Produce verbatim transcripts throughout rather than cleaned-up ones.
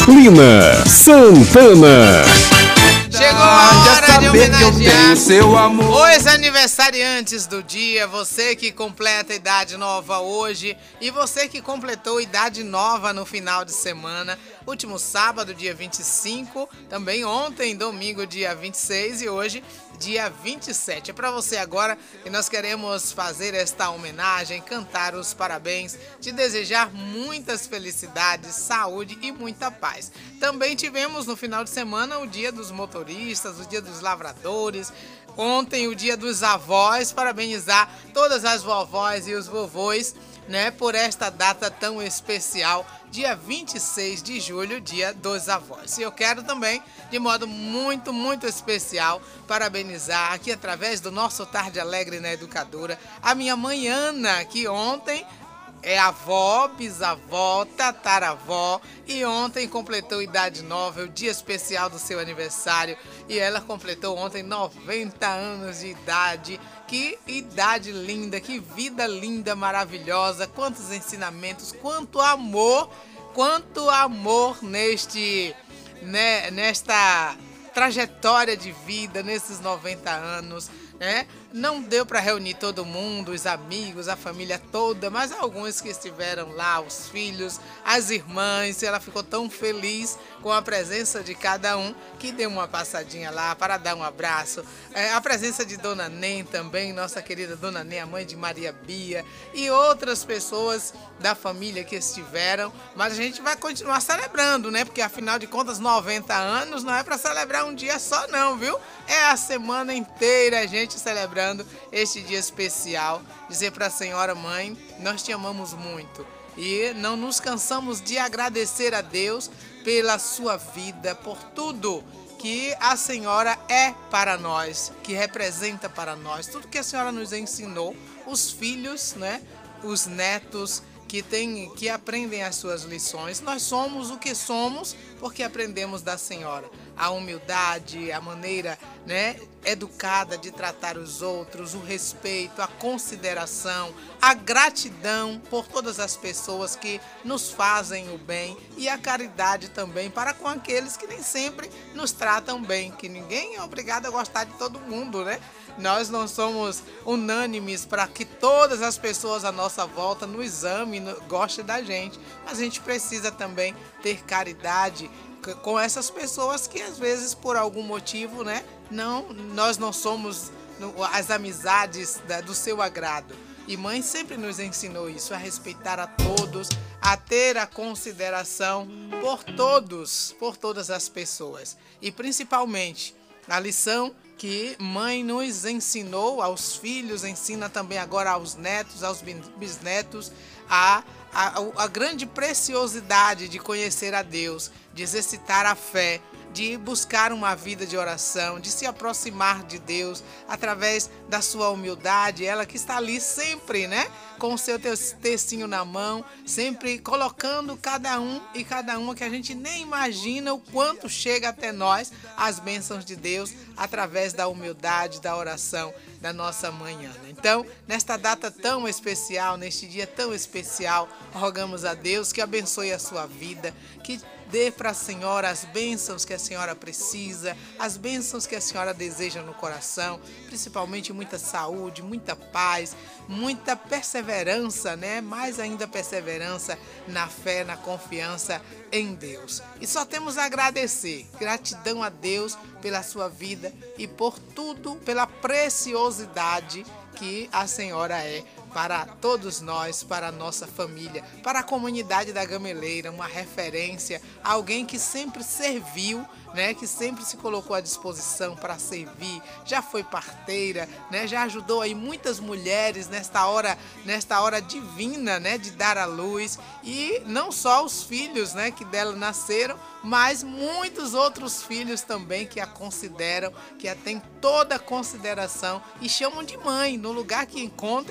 Lina Santana. Chegou a hora de homenagear os aniversariantes do dia, você que completa idade nova hoje e você que completou idade nova no final de semana, último sábado, dia vinte e cinco, também ontem, domingo, dia vinte e seis e hoje, dia vinte e sete. É para você agora que nós queremos fazer esta homenagem, cantar os parabéns, te desejar muitas felicidades, saúde e muita paz. Também tivemos no final de semana o dia dos motoristas, o dia dos lavradores, ontem o dia dos avós, parabenizar todas as vovós e os vovôs, né, por esta data tão especial, dia vinte e seis de julho, dia dos avós. E eu quero também, de modo muito, muito especial, parabenizar aqui através do nosso Tarde Alegre na Educadora, a minha mãe Ana, que ontem é avó, bisavó, tataravó e ontem completou idade nova, o dia especial do seu aniversário, e ela completou ontem noventa anos de idade. Que idade linda, que vida linda, maravilhosa, quantos ensinamentos, quanto amor, quanto amor neste, né, nesta trajetória de vida, nesses noventa anos, né? Não deu para reunir todo mundo, os amigos, a família toda, mas alguns que estiveram lá, os filhos, as irmãs, ela ficou tão feliz com a presença de cada um que deu uma passadinha lá para dar um abraço. É, a presença de Dona Nem também, nossa querida Dona Nem, a mãe de Maria Bia e outras pessoas da família que estiveram, mas a gente vai continuar celebrando, né? Porque afinal de contas, noventa anos não é para celebrar um dia só não, viu? É a semana inteira a gente celebrando este dia especial, dizer para a senhora mãe, nós te amamos muito e não nos cansamos de agradecer a Deus pela sua vida, por tudo que a senhora é para nós, que representa para nós, tudo que a senhora nos ensinou, os filhos, né, os netos que tem, que aprendem as suas lições. Nós somos o que somos porque aprendemos da senhora. A humildade, a maneira, né, educada de tratar os outros, o respeito, a consideração, a gratidão por todas as pessoas que nos fazem o bem e a caridade também para com aqueles que nem sempre nos tratam bem, que ninguém é obrigado a gostar de todo mundo, né? Nós não somos unânimes para que todas as pessoas à nossa volta nos amem, gostem da gente, mas a gente precisa também ter caridade com essas pessoas que às vezes por algum motivo, né, não, nós não somos as amizades da, do seu agrado. E mãe sempre nos ensinou isso, a respeitar a todos, a ter a consideração por todos, por todas as pessoas. E principalmente a lição que mãe nos ensinou aos filhos, ensina também agora aos netos, aos bisnetos, a, a, a grande preciosidade de conhecer a Deus, de exercitar a fé, de buscar uma vida de oração, de se aproximar de Deus através da sua humildade, ela que está ali sempre, né, com o seu tecinho na mão, sempre colocando cada um e cada uma que a gente nem imagina o quanto chega até nós as bênçãos de Deus através da humildade, da oração da nossa mãe Ana. Então, nesta data tão especial, neste dia tão especial, rogamos a Deus que abençoe a sua vida, que dê para a senhora as bênçãos que a senhora precisa, as bênçãos que a senhora deseja no coração, principalmente muita saúde, muita paz, muita perseverança, né? Mais ainda perseverança na fé, na confiança em Deus. E só temos a agradecer, gratidão a Deus pela sua vida e por tudo, pela preciosidade que a senhora é para todos nós, para a nossa família, para a comunidade da Gameleira, uma referência, alguém que sempre serviu, né, que sempre se colocou à disposição para servir, já foi parteira, né, já ajudou aí muitas mulheres nesta hora, nesta hora divina, né, de dar à luz, e não só os filhos, né, que dela nasceram, mas muitos outros filhos também que a consideram, que a têm toda a consideração e chamam de mãe, no lugar que encontra, né,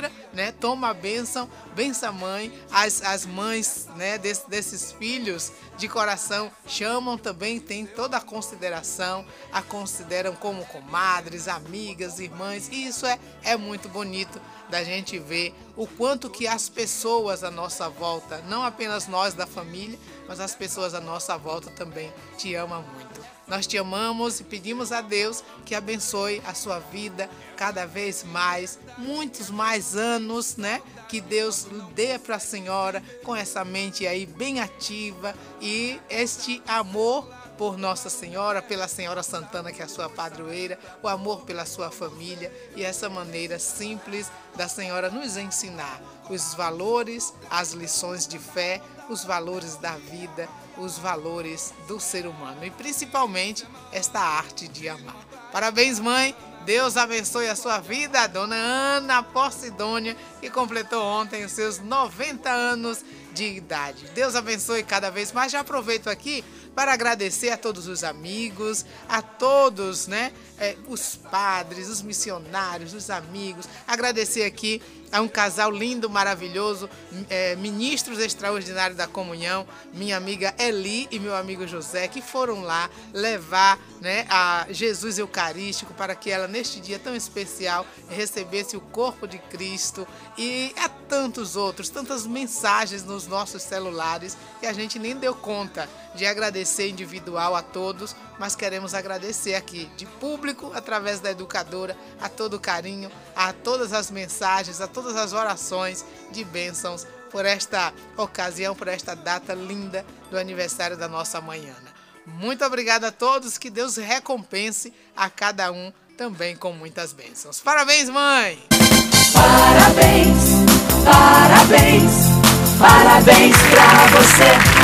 né? Toma a bênção, bença a mãe. As, as mães, né, des, desses filhos de coração chamam também, tem toda a consideração, a consideram como comadres, amigas, irmãs. E isso é, é muito bonito da gente ver o quanto que as pessoas à nossa volta, não apenas nós da família, mas as pessoas à nossa volta também te amam muito. Nós te amamos e pedimos a Deus que abençoe a sua vida cada vez mais, muitos mais anos, né? Que Deus dê para a senhora com essa mente aí bem ativa e este amor por Nossa Senhora, pela Senhora Santana, que é a sua padroeira, o amor pela sua família e essa maneira simples da Senhora nos ensinar os valores, as lições de fé, os valores da vida, os valores do ser humano e principalmente esta arte de amar. Parabéns, mãe! Deus abençoe a sua vida, a dona Ana Porcidônia, que completou ontem os seus noventa anos de idade. Deus abençoe cada vez mais. Já aproveito aqui para agradecer a todos os amigos, a todos, né, é, os padres, os missionários, os amigos. Agradecer aqui a um casal lindo, maravilhoso, é, ministros extraordinários da comunhão, minha amiga Eli e meu amigo José, que foram lá levar, né, a Jesus Eucarístico para que ela, neste dia tão especial, recebesse o corpo de Cristo. E a tantos outros, tantas mensagens nos nossos celulares que a gente nem deu conta de agradecer individual a todos, mas queremos agradecer aqui de público, através da educadora, a todo o carinho, a todas as mensagens, a todas as orações de bênçãos por esta ocasião, por esta data linda do aniversário da nossa mãe Ana. Muito obrigada a todos, que Deus recompense a cada um também com muitas bênçãos. Parabéns, mãe! Parabéns, parabéns, parabéns pra você.